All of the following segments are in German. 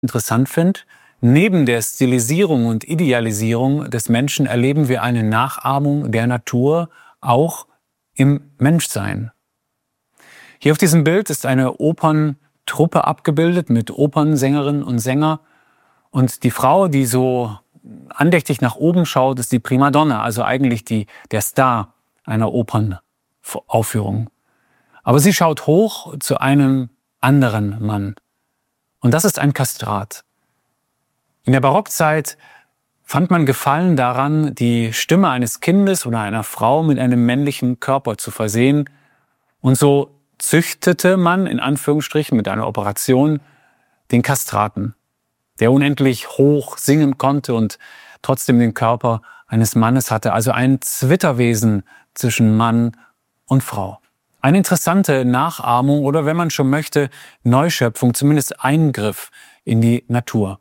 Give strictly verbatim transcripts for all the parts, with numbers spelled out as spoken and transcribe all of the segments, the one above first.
interessant finde, neben der Stilisierung und Idealisierung des Menschen erleben wir eine Nachahmung der Natur auch im Menschsein. Hier auf diesem Bild ist eine Operntruppe abgebildet mit Opernsängerinnen und Sängern. Und die Frau, die so andächtig nach oben schaut, ist die Primadonna, also eigentlich die, der Star einer Opernaufführung. Aber sie schaut hoch zu einem anderen Mann. Und das ist ein Kastrat. In der Barockzeit fand man Gefallen daran, die Stimme eines Kindes oder einer Frau mit einem männlichen Körper zu versehen. Und so züchtete man, in Anführungsstrichen, mit einer Operation den Kastraten, der unendlich hoch singen konnte und trotzdem den Körper eines Mannes hatte. Also ein Zwitterwesen zwischen Mann und Frau. Eine interessante Nachahmung oder, wenn man schon möchte, Neuschöpfung, zumindest Eingriff in die Natur.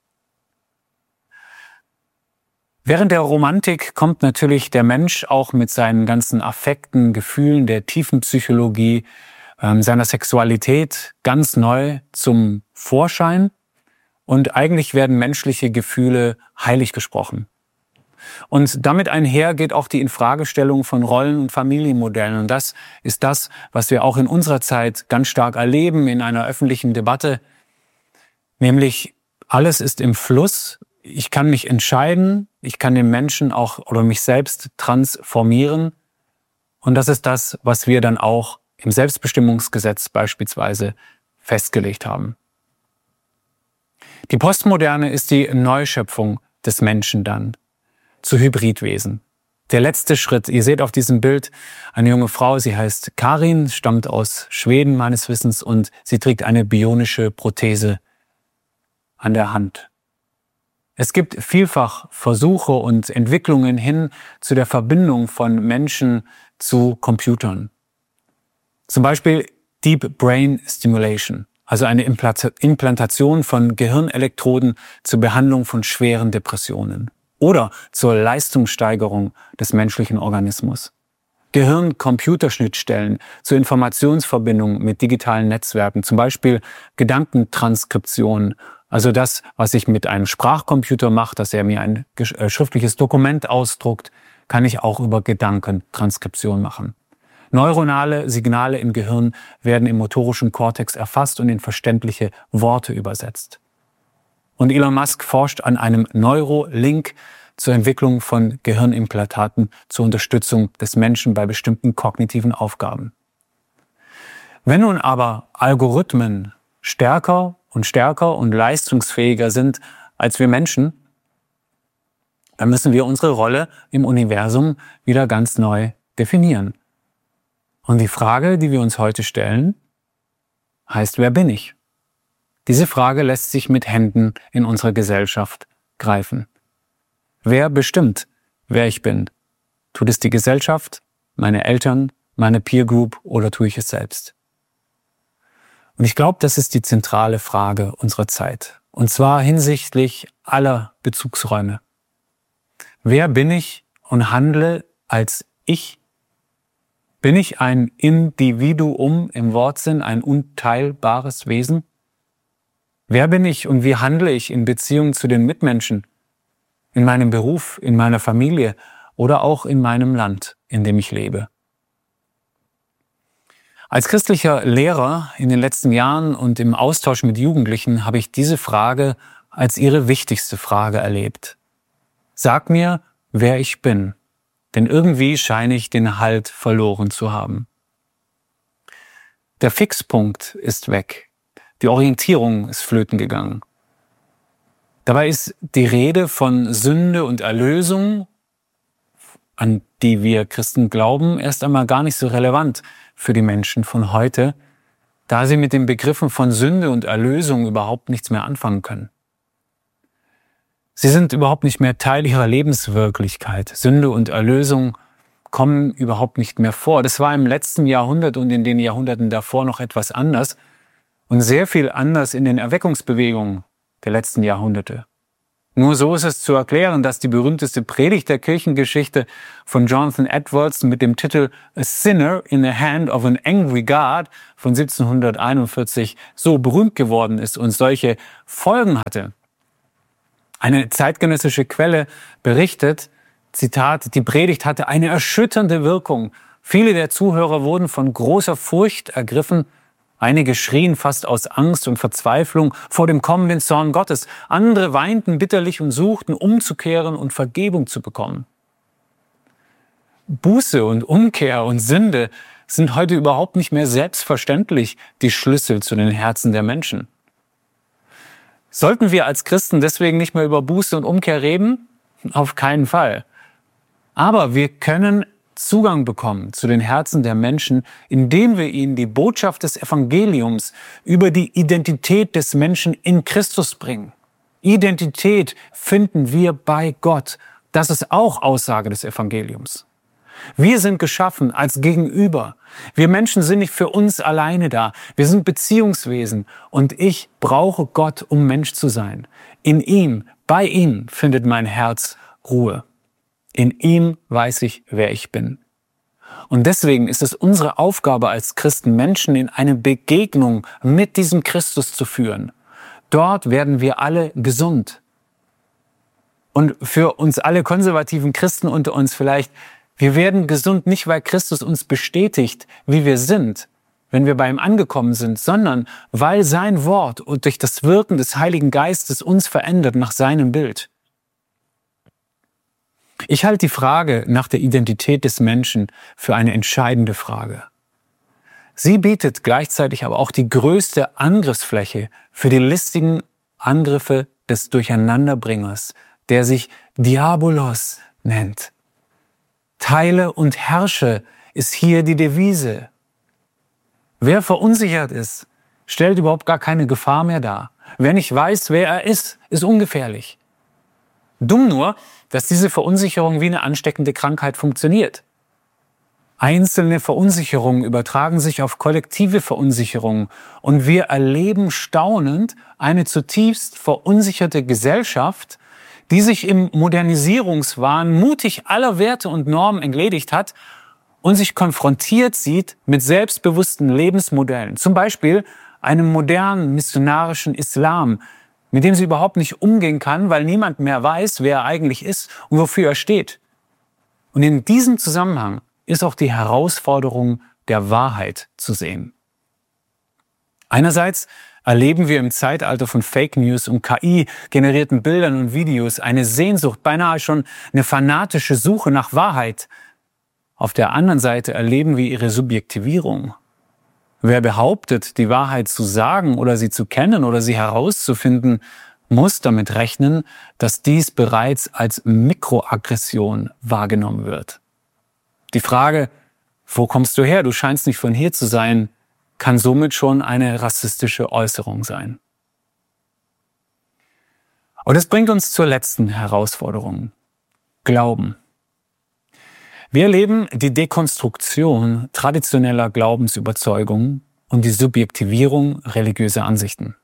Während der Romantik kommt natürlich der Mensch auch mit seinen ganzen Affekten, Gefühlen, der tiefen Psychologie, äh, seiner Sexualität ganz neu zum Vorschein. Und eigentlich werden menschliche Gefühle heilig gesprochen. Und damit einher geht auch die Infragestellung von Rollen- und Familienmodellen. Und das ist das, was wir auch in unserer Zeit ganz stark erleben in einer öffentlichen Debatte. Nämlich, alles ist im Fluss. Ich kann mich entscheiden. Ich kann den Menschen auch oder mich selbst transformieren. Und das ist das, was wir dann auch im Selbstbestimmungsgesetz beispielsweise festgelegt haben. Die Postmoderne ist die Neuschöpfung des Menschen dann zu Hybridwesen. Der letzte Schritt, ihr seht auf diesem Bild eine junge Frau, sie heißt Karin, stammt aus Schweden meines Wissens und sie trägt eine bionische Prothese an der Hand. Es gibt vielfach Versuche und Entwicklungen hin zu der Verbindung von Menschen zu Computern. Zum Beispiel Deep Brain Stimulation. Also eine Implantation von Gehirnelektroden zur Behandlung von schweren Depressionen oder zur Leistungssteigerung des menschlichen Organismus. Gehirn-Computerschnittstellen zur Informationsverbindung mit digitalen Netzwerken, zum Beispiel Gedankentranskription, also das, was ich mit einem Sprachcomputer mache, dass er mir ein schriftliches Dokument ausdruckt, kann ich auch über Gedankentranskription machen. Neuronale Signale im Gehirn werden im motorischen Kortex erfasst und in verständliche Worte übersetzt. Und Elon Musk forscht an einem Neurolink zur Entwicklung von Gehirnimplantaten zur Unterstützung des Menschen bei bestimmten kognitiven Aufgaben. Wenn nun aber Algorithmen stärker und stärker und leistungsfähiger sind als wir Menschen, dann müssen wir unsere Rolle im Universum wieder ganz neu definieren. Und die Frage, die wir uns heute stellen, heißt, wer bin ich? Diese Frage lässt sich mit Händen in unserer Gesellschaft greifen. Wer bestimmt, wer ich bin? Tut es die Gesellschaft, meine Eltern, meine Peer Group oder tue ich es selbst? Und ich glaube, das ist die zentrale Frage unserer Zeit. Und zwar hinsichtlich aller Bezugsräume. Wer bin ich und handle als ich? Bin ich ein Individuum im Wortsinn, ein unteilbares Wesen? Wer bin ich und wie handle ich in Beziehung zu den Mitmenschen, in meinem Beruf, in meiner Familie oder auch in meinem Land, in dem ich lebe? Als christlicher Lehrer in den letzten Jahren und im Austausch mit Jugendlichen habe ich diese Frage als ihre wichtigste Frage erlebt. Sag mir, wer ich bin. Denn irgendwie scheine ich den Halt verloren zu haben. Der Fixpunkt ist weg. Die Orientierung ist flöten gegangen. Dabei ist die Rede von Sünde und Erlösung, an die wir Christen glauben, erst einmal gar nicht so relevant für die Menschen von heute, da sie mit den Begriffen von Sünde und Erlösung überhaupt nichts mehr anfangen können. Sie sind überhaupt nicht mehr Teil ihrer Lebenswirklichkeit. Sünde und Erlösung kommen überhaupt nicht mehr vor. Das war im letzten Jahrhundert und in den Jahrhunderten davor noch etwas anders und sehr viel anders in den Erweckungsbewegungen der letzten Jahrhunderte. Nur so ist es zu erklären, dass die berühmteste Predigt der Kirchengeschichte von Jonathan Edwards mit dem Titel A Sinner in the Hand of an Angry God von siebzehnhunderteinundvierzig so berühmt geworden ist und solche Folgen hatte. Eine zeitgenössische Quelle berichtet, Zitat, die Predigt hatte eine erschütternde Wirkung. Viele der Zuhörer wurden von großer Furcht ergriffen. Einige schrien fast aus Angst und Verzweiflung vor dem kommenden Zorn Gottes. Andere weinten bitterlich und suchten, umzukehren und Vergebung zu bekommen. Buße und Umkehr und Sünde sind heute überhaupt nicht mehr selbstverständlich die Schlüssel zu den Herzen der Menschen. Sollten wir als Christen deswegen nicht mehr über Buße und Umkehr reden? Auf keinen Fall. Aber wir können Zugang bekommen zu den Herzen der Menschen, indem wir ihnen die Botschaft des Evangeliums über die Identität des Menschen in Christus bringen. Identität finden wir bei Gott. Das ist auch Aussage des Evangeliums. Wir sind geschaffen als Gegenüber. Wir Menschen sind nicht für uns alleine da. Wir sind Beziehungswesen und ich brauche Gott, um Mensch zu sein. In ihm, bei ihm findet mein Herz Ruhe. In ihm weiß ich, wer ich bin. Und deswegen ist es unsere Aufgabe als Christen, Menschen in eine Begegnung mit diesem Christus zu führen. Dort werden wir alle gesund. Und für uns alle konservativen Christen unter uns vielleicht, wir werden gesund nicht, weil Christus uns bestätigt, wie wir sind, wenn wir bei ihm angekommen sind, sondern weil sein Wort und durch das Wirken des Heiligen Geistes uns verändert nach seinem Bild. Ich halte die Frage nach der Identität des Menschen für eine entscheidende Frage. Sie bietet gleichzeitig aber auch die größte Angriffsfläche für die listigen Angriffe des Durcheinanderbringers, der sich Diabolos nennt. Teile und herrsche ist hier die Devise. Wer verunsichert ist, stellt überhaupt gar keine Gefahr mehr dar. Wer nicht weiß, wer er ist, ist ungefährlich. Dumm nur, dass diese Verunsicherung wie eine ansteckende Krankheit funktioniert. Einzelne Verunsicherungen übertragen sich auf kollektive Verunsicherungen und wir erleben staunend eine zutiefst verunsicherte Gesellschaft, die sich im Modernisierungswahn mutig aller Werte und Normen entledigt hat und sich konfrontiert sieht mit selbstbewussten Lebensmodellen, zum Beispiel einem modernen missionarischen Islam, mit dem sie überhaupt nicht umgehen kann, weil niemand mehr weiß, wer er eigentlich ist und wofür er steht. Und in diesem Zusammenhang ist auch die Herausforderung der Wahrheit zu sehen. Einerseits erleben wir im Zeitalter von Fake News und K I-generierten Bildern und Videos eine Sehnsucht, beinahe schon eine fanatische Suche nach Wahrheit. Auf der anderen Seite erleben wir ihre Subjektivierung. Wer behauptet, die Wahrheit zu sagen oder sie zu kennen oder sie herauszufinden, muss damit rechnen, dass dies bereits als Mikroaggression wahrgenommen wird. Die Frage, wo kommst du her? Du scheinst nicht von hier zu sein, kann somit schon eine rassistische Äußerung sein. Und das bringt uns zur letzten Herausforderung. Glauben. Wir erleben die Dekonstruktion traditioneller Glaubensüberzeugungen und die Subjektivierung religiöser Ansichten.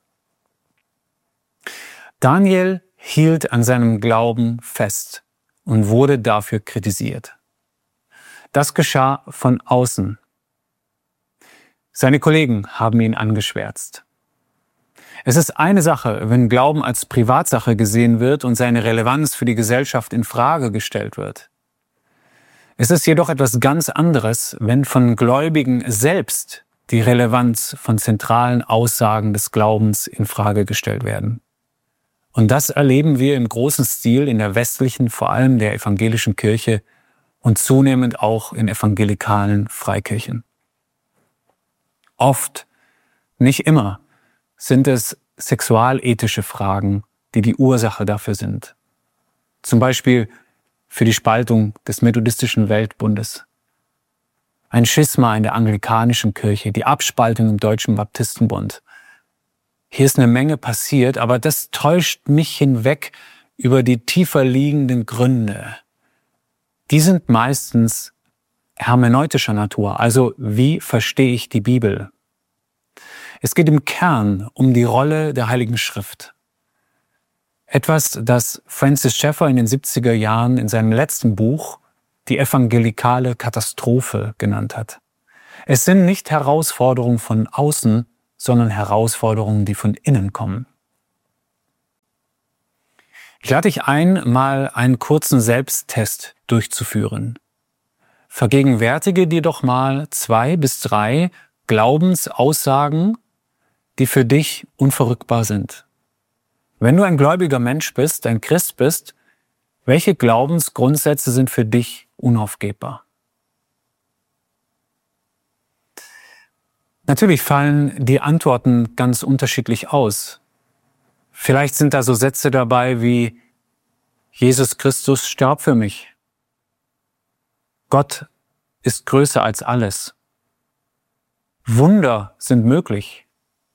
Daniel hielt an seinem Glauben fest und wurde dafür kritisiert. Das geschah von außen. Seine Kollegen haben ihn angeschwärzt. Es ist eine Sache, wenn Glauben als Privatsache gesehen wird und seine Relevanz für die Gesellschaft in Frage gestellt wird. Es ist jedoch etwas ganz anderes, wenn von Gläubigen selbst die Relevanz von zentralen Aussagen des Glaubens in Frage gestellt werden. Und das erleben wir im großen Stil in der westlichen, vor allem der evangelischen Kirche und zunehmend auch in evangelikalen Freikirchen. Oft, nicht immer, sind es sexualethische Fragen, die die Ursache dafür sind. Zum Beispiel für die Spaltung des methodistischen Weltbundes, ein Schisma in der anglikanischen Kirche, die Abspaltung im Deutschen Baptistenbund. Hier ist eine Menge passiert, aber das täuscht mich hinweg über die tiefer liegenden Gründe. Die sind meistens hermeneutischer Natur, also wie verstehe ich die Bibel? Es geht im Kern um die Rolle der Heiligen Schrift. Etwas, das Francis Schaeffer in den siebziger Jahren in seinem letzten Buch die evangelikale Katastrophe genannt hat. Es sind nicht Herausforderungen von außen, sondern Herausforderungen, die von innen kommen. Ich lade dich ein, mal einen kurzen Selbsttest durchzuführen. Vergegenwärtige dir doch mal zwei bis drei Glaubensaussagen, die für dich unverrückbar sind. Wenn du ein gläubiger Mensch bist, ein Christ bist, welche Glaubensgrundsätze sind für dich unaufgebbar? Natürlich fallen die Antworten ganz unterschiedlich aus. Vielleicht sind da so Sätze dabei wie: Jesus Christus starb für mich. Gott ist größer als alles. Wunder sind möglich.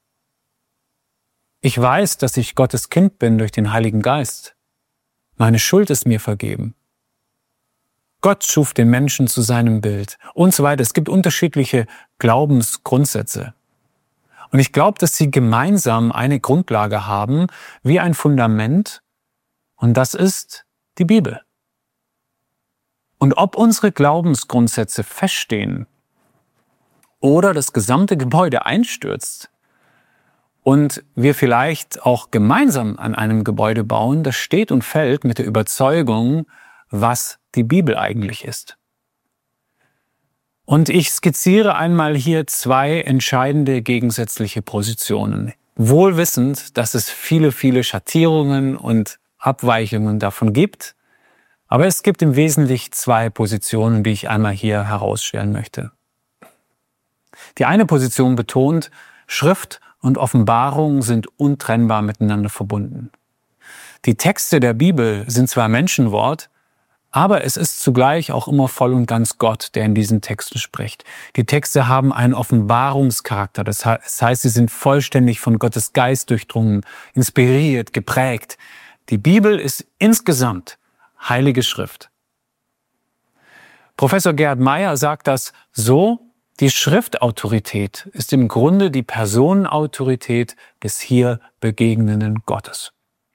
Ich weiß, dass ich Gottes Kind bin durch den Heiligen Geist. Meine Schuld ist mir vergeben. Gott schuf den Menschen zu seinem Bild und so weiter. Es gibt unterschiedliche Glaubensgrundsätze. Und ich glaube, dass sie gemeinsam eine Grundlage haben, wie ein Fundament, und das ist die Bibel. Und ob unsere Glaubensgrundsätze feststehen oder das gesamte Gebäude einstürzt und wir vielleicht auch gemeinsam an einem Gebäude bauen, das steht und fällt mit der Überzeugung, was die Bibel eigentlich ist. Und ich skizziere einmal hier zwei entscheidende gegensätzliche Positionen, wohl wissend, dass es viele, viele Schattierungen und Abweichungen davon gibt. Aber es gibt im Wesentlichen zwei Positionen, die ich einmal hier herausstellen möchte. Die eine Position betont, Schrift und Offenbarung sind untrennbar miteinander verbunden. Die Texte der Bibel sind zwar Menschenwort, aber es ist zugleich auch immer voll und ganz Gott, der in diesen Texten spricht. Die Texte haben einen Offenbarungscharakter, das heißt, sie sind vollständig von Gottes Geist durchdrungen, inspiriert, geprägt. Die Bibel ist insgesamt Heilige Schrift. Professor Gerhard Meyer sagt das so: Die Schriftautorität ist im Grunde die Personenautorität des hier begegnenden Gottes.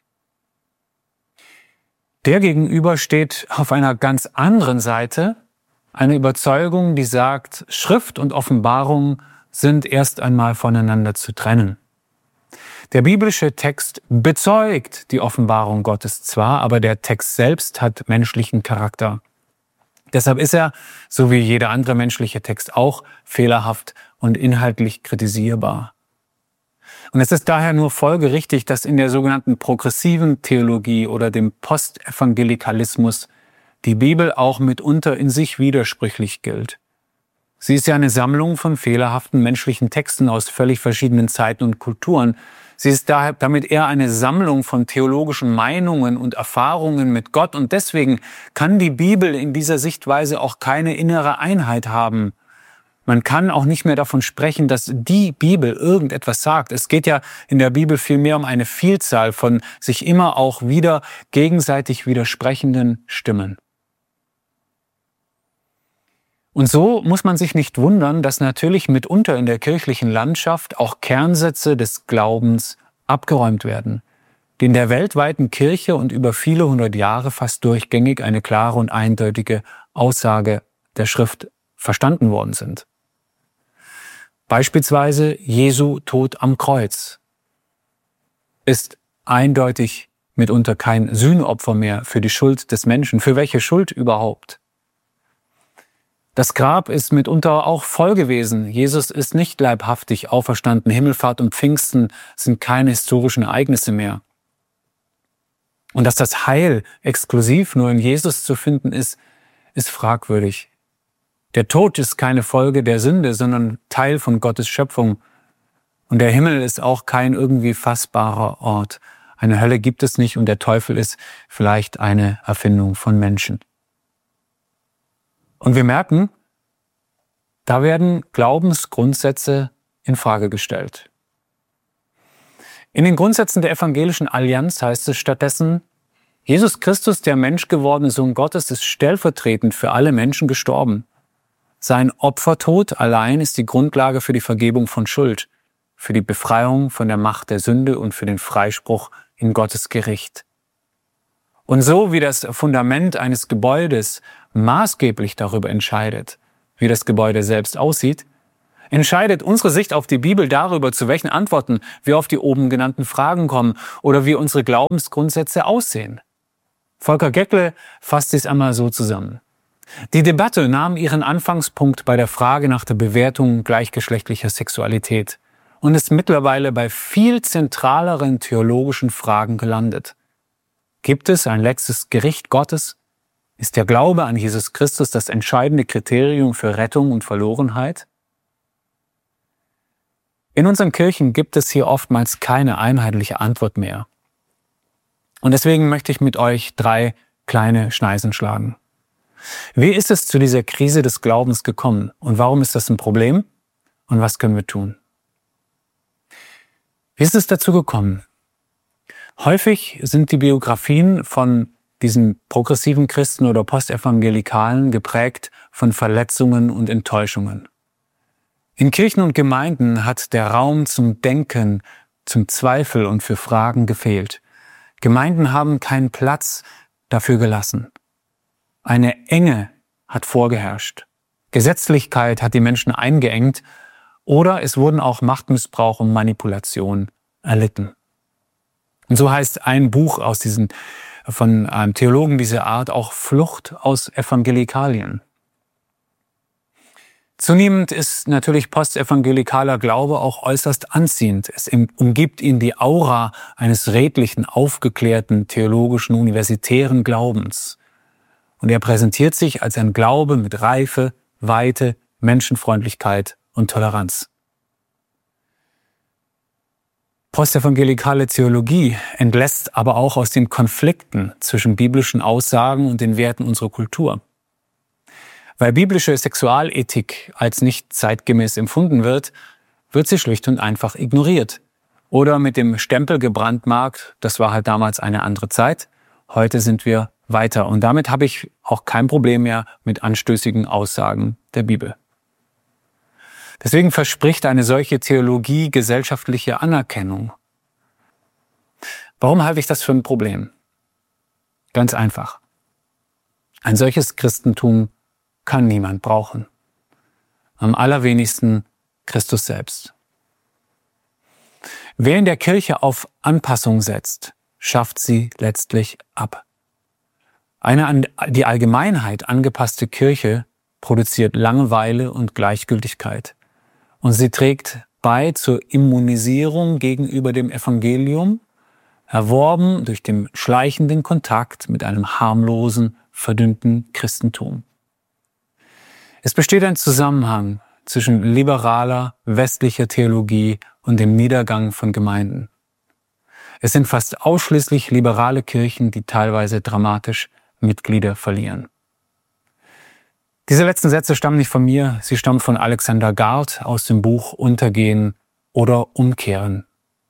Der gegenüber steht auf einer ganz anderen Seite eine Überzeugung, die sagt, Schrift und Offenbarung sind erst einmal voneinander zu trennen. Der biblische Text bezeugt die Offenbarung Gottes zwar, aber der Text selbst hat menschlichen Charakter. Deshalb ist er, so wie jeder andere menschliche Text auch, fehlerhaft und inhaltlich kritisierbar. Und es ist daher nur folgerichtig, dass in der sogenannten progressiven Theologie oder dem Postevangelikalismus die Bibel auch mitunter in sich widersprüchlich gilt. Sie ist ja eine Sammlung von fehlerhaften menschlichen Texten aus völlig verschiedenen Zeiten und Kulturen. Sie ist daher damit eher eine Sammlung von theologischen Meinungen und Erfahrungen mit Gott. Und deswegen kann die Bibel in dieser Sichtweise auch keine innere Einheit haben. Man kann auch nicht mehr davon sprechen, dass die Bibel irgendetwas sagt. Es geht ja in der Bibel vielmehr um eine Vielzahl von sich immer auch wieder gegenseitig widersprechenden Stimmen. Und so muss man sich nicht wundern, dass natürlich mitunter in der kirchlichen Landschaft auch Kernsätze des Glaubens abgeräumt werden, die in der weltweiten Kirche und über viele hundert Jahre fast durchgängig eine klare und eindeutige Aussage der Schrift verstanden worden sind. Beispielsweise Jesu Tod am Kreuz ist eindeutig mitunter kein Sühnopfer mehr für die Schuld des Menschen. Für welche Schuld überhaupt? Das Grab ist mitunter auch voll gewesen. Jesus ist nicht leibhaftig auferstanden. Himmelfahrt und Pfingsten sind keine historischen Ereignisse mehr. Und dass das Heil exklusiv nur in Jesus zu finden ist, ist fragwürdig. Der Tod ist keine Folge der Sünde, sondern Teil von Gottes Schöpfung. Und der Himmel ist auch kein irgendwie fassbarer Ort. Eine Hölle gibt es nicht und der Teufel ist vielleicht eine Erfindung von Menschen. Und wir merken, da werden Glaubensgrundsätze in Frage gestellt. In den Grundsätzen der evangelischen Allianz heißt es stattdessen, Jesus Christus, der menschgewordene Sohn Gottes, ist stellvertretend für alle Menschen gestorben. Sein Opfertod allein ist die Grundlage für die Vergebung von Schuld, für die Befreiung von der Macht der Sünde und für den Freispruch in Gottes Gericht. Und so wie das Fundament eines Gebäudes maßgeblich darüber entscheidet, wie das Gebäude selbst aussieht, entscheidet unsere Sicht auf die Bibel darüber, zu welchen Antworten wir auf die oben genannten Fragen kommen oder wie unsere Glaubensgrundsätze aussehen. Volker Geckle fasst dies einmal so zusammen. Die Debatte nahm ihren Anfangspunkt bei der Frage nach der Bewertung gleichgeschlechtlicher Sexualität und ist mittlerweile bei viel zentraleren theologischen Fragen gelandet. Gibt es ein letztes Gericht Gottes? Ist der Glaube an Jesus Christus das entscheidende Kriterium für Rettung und Verlorenheit? In unseren Kirchen gibt es hier oftmals keine einheitliche Antwort mehr. Und deswegen möchte ich mit euch drei kleine Schneisen schlagen. Wie ist es zu dieser Krise des Glaubens gekommen und warum ist das ein Problem und was können wir tun? Wie ist es dazu gekommen? Häufig sind die Biografien von diesen progressiven Christen oder Postevangelikalen geprägt von Verletzungen und Enttäuschungen. In Kirchen und Gemeinden hat der Raum zum Denken, zum Zweifel und für Fragen gefehlt. Gemeinden haben keinen Platz dafür gelassen. Eine Enge hat vorgeherrscht. Gesetzlichkeit hat die Menschen eingeengt oder es wurden auch Machtmissbrauch und Manipulation erlitten. Und so heißt ein Buch aus diesen, von einem Theologen dieser Art auch Flucht aus Evangelikalien. Zunehmend ist natürlich postevangelikaler Glaube auch äußerst anziehend. Es umgibt ihn die Aura eines redlichen, aufgeklärten, theologischen, universitären Glaubens. Und er präsentiert sich als ein Glaube mit Reife, Weite, Menschenfreundlichkeit und Toleranz. Postevangelikale Theologie entlässt aber auch aus den Konflikten zwischen biblischen Aussagen und den Werten unserer Kultur. Weil biblische Sexualethik als nicht zeitgemäß empfunden wird, wird sie schlicht und einfach ignoriert. Oder mit dem Stempel gebrandmarkt, das war halt damals eine andere Zeit, heute sind wir weiter. Und damit habe ich auch kein Problem mehr mit anstößigen Aussagen der Bibel. Deswegen verspricht eine solche Theologie gesellschaftliche Anerkennung. Warum halte ich das für ein Problem? Ganz einfach. Ein solches Christentum kann niemand brauchen. Am allerwenigsten Christus selbst. Wer in der Kirche auf Anpassung setzt, schafft sie letztlich ab. Eine an die Allgemeinheit angepasste Kirche produziert Langeweile und Gleichgültigkeit. Und sie trägt bei zur Immunisierung gegenüber dem Evangelium, erworben durch den schleichenden Kontakt mit einem harmlosen, verdünnten Christentum. Es besteht ein Zusammenhang zwischen liberaler, westlicher Theologie und dem Niedergang von Gemeinden. Es sind fast ausschließlich liberale Kirchen, die teilweise dramatisch Mitglieder verlieren. Diese letzten Sätze stammen nicht von mir, sie stammen von Alexander Gard aus dem Buch Untergehen oder Umkehren.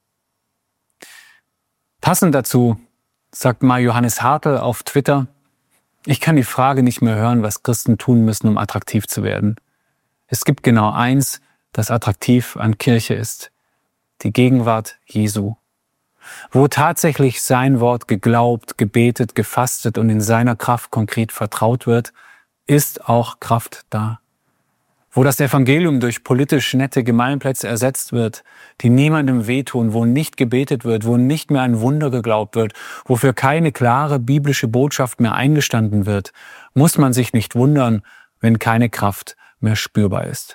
Passend dazu sagt mal Johannes Hartl auf Twitter: Ich kann die Frage nicht mehr hören, was Christen tun müssen, um attraktiv zu werden. Es gibt genau eins, das attraktiv an Kirche ist: die Gegenwart Jesu. Wo tatsächlich sein Wort geglaubt, gebetet, gefastet und in seiner Kraft konkret vertraut wird, ist auch Kraft da. Wo das Evangelium durch politisch nette Gemeinplätze ersetzt wird, die niemandem wehtun, wo nicht gebetet wird, wo nicht mehr ein Wunder geglaubt wird, wofür keine klare biblische Botschaft mehr eingestanden wird, muss man sich nicht wundern, wenn keine Kraft mehr spürbar ist.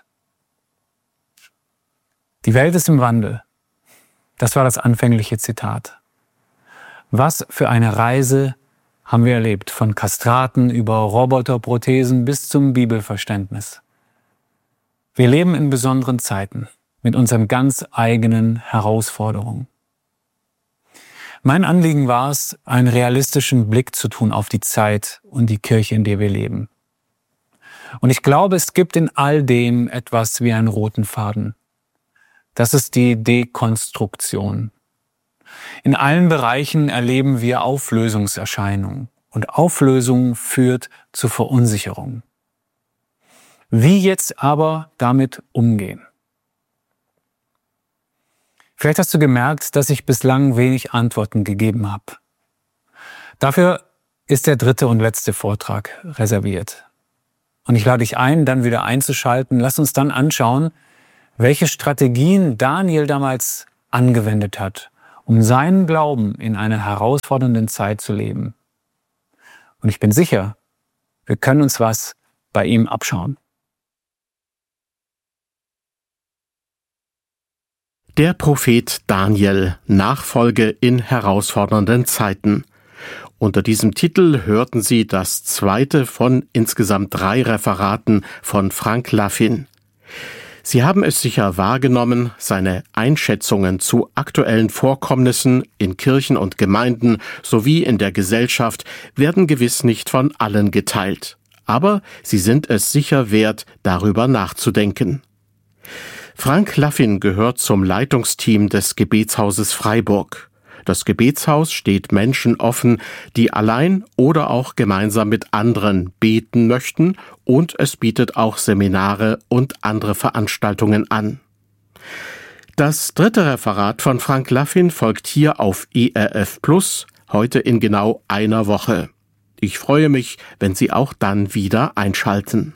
Die Welt ist im Wandel. Das war das anfängliche Zitat. Was für eine Reise haben wir erlebt, von Kastraten über Roboterprothesen bis zum Bibelverständnis. Wir leben in besonderen Zeiten mit unseren ganz eigenen Herausforderungen. Mein Anliegen war es, einen realistischen Blick zu tun auf die Zeit und die Kirche, in der wir leben. Und ich glaube, es gibt in all dem etwas wie einen roten Faden. Das ist die Dekonstruktion. In allen Bereichen erleben wir Auflösungserscheinungen und Auflösung führt zu Verunsicherung. Wie jetzt aber damit umgehen? Vielleicht hast du gemerkt, dass ich bislang wenig Antworten gegeben habe. Dafür ist der dritte und letzte Vortrag reserviert. Und ich lade dich ein, dann wieder einzuschalten. Lass uns dann anschauen, welche Strategien Daniel damals angewendet hat, um seinen Glauben in einer herausfordernden Zeit zu leben. Und ich bin sicher, wir können uns was bei ihm abschauen. Der Prophet Daniel, Nachfolge in herausfordernden Zeiten. Unter diesem Titel hörten Sie das zweite von insgesamt drei Referaten von Frank Laffin. Sie haben es sicher wahrgenommen, seine Einschätzungen zu aktuellen Vorkommnissen in Kirchen und Gemeinden sowie in der Gesellschaft werden gewiss nicht von allen geteilt. Aber sie sind es sicher wert, darüber nachzudenken. Frank Laffin gehört zum Leitungsteam des Gebetshauses Freiburg. Das Gebetshaus steht Menschen offen, die allein oder auch gemeinsam mit anderen beten möchten, und es bietet auch Seminare und andere Veranstaltungen an. Das dritte Referat von Frank Laffin folgt hier auf E R F Plus, heute in genau einer Woche. Ich freue mich, wenn Sie auch dann wieder einschalten.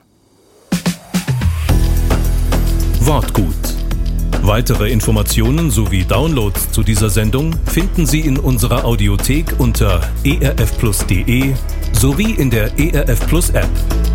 Wortgut. Weitere Informationen sowie Downloads zu dieser Sendung finden Sie in unserer Audiothek unter e r f plus punkt d e sowie in der E R F Plus App.